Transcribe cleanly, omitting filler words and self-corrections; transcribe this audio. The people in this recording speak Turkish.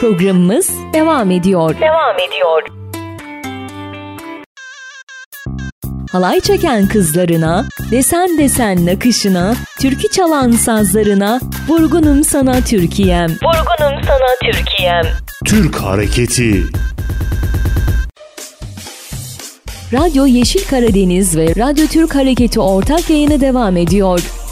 Programımız devam ediyor. Halay çeken kızlarına, desen desen nakışına, türkü çalan sazlarına, vurgunum sana Türkiye'm. Türk Hareketi. Radyo Yeşil Karadeniz ve Radyo Türk Hareketi ortak yayını devam ediyor.